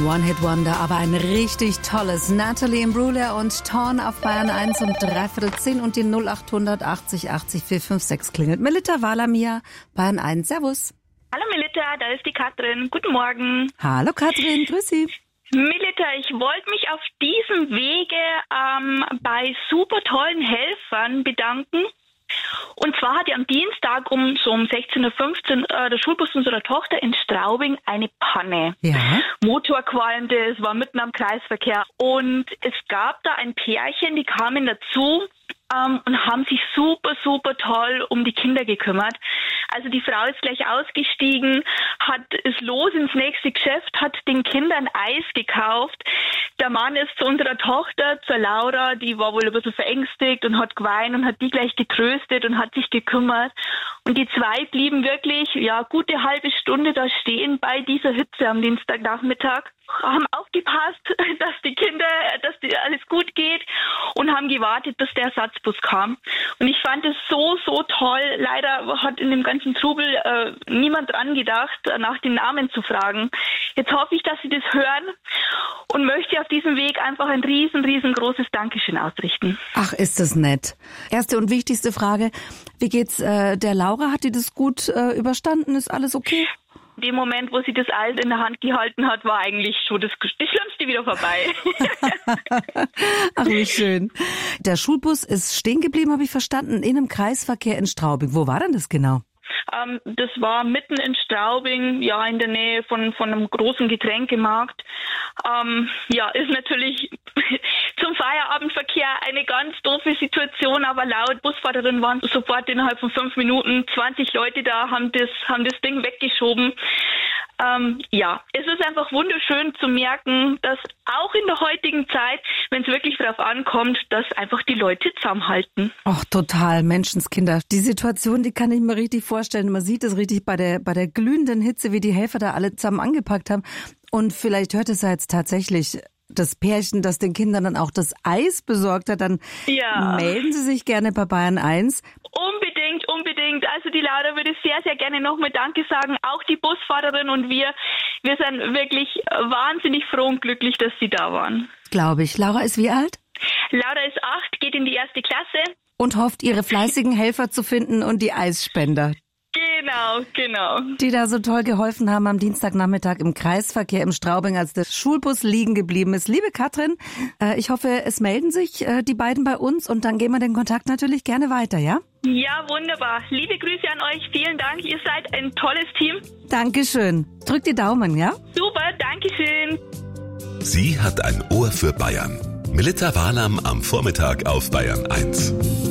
kein One-Hit-Wonder, aber ein richtig tolles. Natalie Imbruglia und Torn auf Bayern 1 um 9:45 und die 0800 80 80 456 klingelt. Melita Walamir, Bayern 1. Servus. Hallo Melita, da ist die Katrin. Guten Morgen. Hallo Katrin, grüß Sie. Melita, ich wollte mich auf diesem Wege bei super tollen Helfern bedanken. Und zwar hatte am Dienstag um 16:15 Uhr der Schulbus unserer Tochter in Straubing eine Panne. Ja. Motor qualmte, es war mitten am Kreisverkehr. Und es gab da ein Pärchen, die kamen dazu und haben sich super, super toll um die Kinder gekümmert. Also die Frau ist gleich ausgestiegen, ist los ins nächste Geschäft, hat den Kindern Eis gekauft. Der Mann ist zu unserer Tochter, zur Laura, die war wohl ein bisschen verängstigt und hat geweint und hat die gleich getröstet und hat sich gekümmert. Und die zwei blieben wirklich, gute halbe Stunde da stehen bei dieser Hitze am Dienstagnachmittag. Haben aufgepasst, dass die alles gut geht und haben gewartet, bis der Ersatzbus kam. Und ich fand es so, so toll. Leider hat in dem ganzen Trubel niemand dran gedacht, nach den Namen zu fragen. Jetzt hoffe ich, dass Sie das hören und möchte auf diesem Weg einfach ein riesengroßes Dankeschön ausrichten. Ach, ist das nett. Erste und wichtigste Frage, wie geht's der Laura? Hat die das gut überstanden? Ist alles okay? In dem Moment, wo sie das Eis in der Hand gehalten hat, war eigentlich schon das Schlimmste wieder vorbei. Ach, wie schön. Der Schulbus ist stehen geblieben, habe ich verstanden, in einem Kreisverkehr in Straubing. Wo war denn das genau? Das war mitten in Straubing, in der Nähe von einem großen Getränkemarkt. Ist natürlich zum Feierabendverkehr eine ganz doofe Situation, aber laut Busfahrerin waren sofort innerhalb von 5 Minuten 20 Leute da, haben das Ding weggeschoben. Es ist einfach wunderschön zu merken, dass auch in der heutigen Zeit, wenn es wirklich darauf ankommt, dass einfach die Leute zusammenhalten. Ach, total, Menschenskinder. Die Situation, die kann ich mir richtig vorstellen. Man sieht es richtig bei der glühenden Hitze, wie die Helfer da alle zusammen angepackt haben. Und vielleicht hört es ja jetzt tatsächlich das Pärchen, das den Kindern dann auch das Eis besorgt hat. Dann melden Sie sich gerne bei Bayern 1. Unbedingt. Also die Laura würde sehr, sehr gerne nochmal Danke sagen. Auch die Busfahrerin und wir sind wirklich wahnsinnig froh und glücklich, dass Sie da waren. Glaube ich. Laura ist wie alt? Laura ist 8, geht in die 1. Klasse. Und hofft, ihre fleißigen Helfer zu finden und die Eisspender. Genau. Die da so toll geholfen haben am Dienstagnachmittag im Kreisverkehr im Straubing, als der Schulbus liegen geblieben ist. Liebe Katrin, ich hoffe, es melden sich die beiden bei uns und dann gehen wir den Kontakt natürlich gerne weiter, ja? Ja, wunderbar. Liebe Grüße an euch. Vielen Dank. Ihr seid ein tolles Team. Dankeschön. Drückt die Daumen, ja? Super, Dankeschön. Sie hat ein Ohr für Bayern. Melita Walam am Vormittag auf Bayern 1.